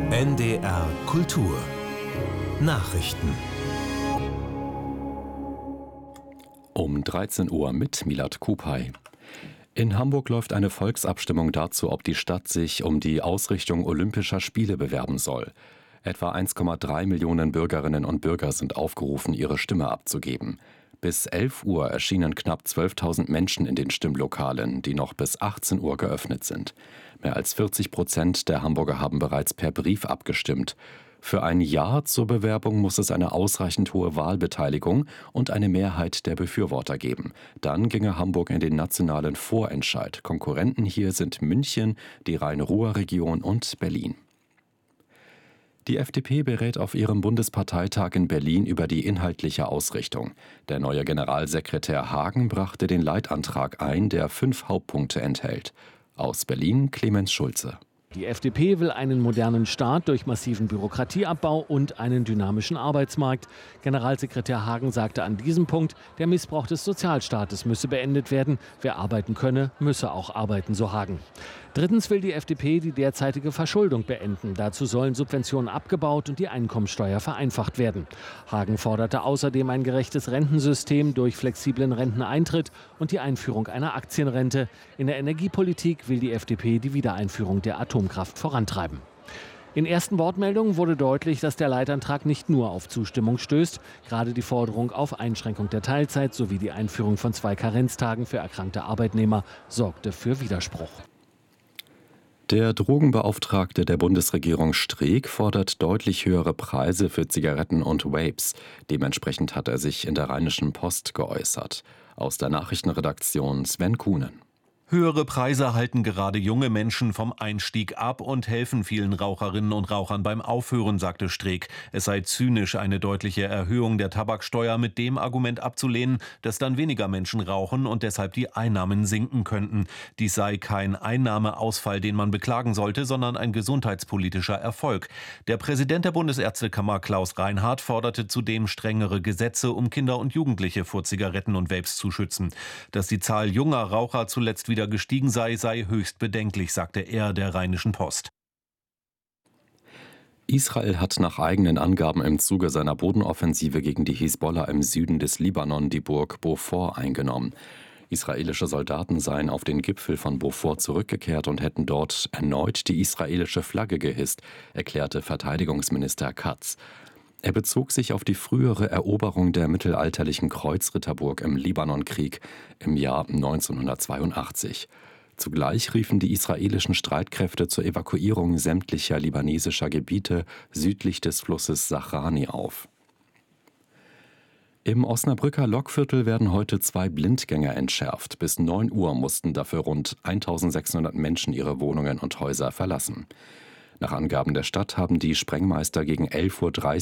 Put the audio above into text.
NDR Kultur Nachrichten Um 13 Uhr mit Milad Kupay. In Hamburg läuft eine Volksabstimmung dazu, ob die Stadt sich um die Ausrichtung Olympischer Spiele bewerben soll. Etwa 1,3 Millionen Bürgerinnen und Bürger sind aufgerufen, ihre Stimme abzugeben. Bis 11 Uhr erschienen knapp 12.000 Menschen in den Stimmlokalen, die noch bis 18 Uhr geöffnet sind. Mehr als 40% der Hamburger haben bereits per Brief abgestimmt. Für ein Ja zur Bewerbung muss es eine ausreichend hohe Wahlbeteiligung und eine Mehrheit der Befürworter geben. Dann ginge Hamburg in den nationalen Vorentscheid. Konkurrenten hier sind München, die Rhein-Ruhr-Region und Berlin. Die FDP berät auf ihrem Bundesparteitag in Berlin über die inhaltliche Ausrichtung. Der neue Generalsekretär Hagen brachte den Leitantrag ein, der 5 Hauptpunkte enthält. Aus Berlin Clemens Schulze. Die FDP will einen modernen Staat durch massiven Bürokratieabbau und einen dynamischen Arbeitsmarkt. Generalsekretär Hagen sagte an diesem Punkt, der Missbrauch des Sozialstaates müsse beendet werden. Wer arbeiten könne, müsse auch arbeiten, so Hagen. Drittens will die FDP die derzeitige Verschuldung beenden. Dazu sollen Subventionen abgebaut und die Einkommensteuer vereinfacht werden. Hagen forderte außerdem ein gerechtes Rentensystem durch flexiblen Renteneintritt und die Einführung einer Aktienrente. In der Energiepolitik will die FDP die Wiedereinführung der Atomkraft vorantreiben. In ersten Wortmeldungen wurde deutlich, dass der Leitantrag nicht nur auf Zustimmung stößt. Gerade die Forderung auf Einschränkung der Teilzeit sowie die Einführung von 2 Karenztagen für erkrankte Arbeitnehmer sorgte für Widerspruch. Der Drogenbeauftragte der Bundesregierung Streeck fordert deutlich höhere Preise für Zigaretten und Vapes. Dementsprechend hat er sich in der Rheinischen Post geäußert. Aus der Nachrichtenredaktion Sven Kuhnen. Höhere Preise halten gerade junge Menschen vom Einstieg ab und helfen vielen Raucherinnen und Rauchern beim Aufhören, sagte Streeck. Es sei zynisch, eine deutliche Erhöhung der Tabaksteuer mit dem Argument abzulehnen, dass dann weniger Menschen rauchen und deshalb die Einnahmen sinken könnten. Dies sei kein Einnahmeausfall, den man beklagen sollte, sondern ein gesundheitspolitischer Erfolg. Der Präsident der Bundesärztekammer Klaus Reinhardt forderte zudem strengere Gesetze, um Kinder und Jugendliche vor Zigaretten und Vapes zu schützen. Dass die Zahl junger Raucher zuletzt wieder gestiegen sei höchst bedenklich, sagte er der Rheinischen Post. Israel hat nach eigenen Angaben im Zuge seiner Bodenoffensive gegen die Hisbollah im Süden des Libanon die Burg Beaufort eingenommen. Israelische Soldaten seien auf den Gipfel von Beaufort zurückgekehrt und hätten dort erneut die israelische Flagge gehisst, erklärte Verteidigungsminister Katz. Er bezog sich auf die frühere Eroberung der mittelalterlichen Kreuzritterburg im Libanonkrieg im Jahr 1982. Zugleich riefen die israelischen Streitkräfte zur Evakuierung sämtlicher libanesischer Gebiete südlich des Flusses Sahrani auf. Im Osnabrücker Lokviertel werden heute 2 Blindgänger entschärft. Bis 9 Uhr mussten dafür rund 1.600 Menschen ihre Wohnungen und Häuser verlassen. Nach Angaben der Stadt haben die Sprengmeister gegen 11.30 Uhr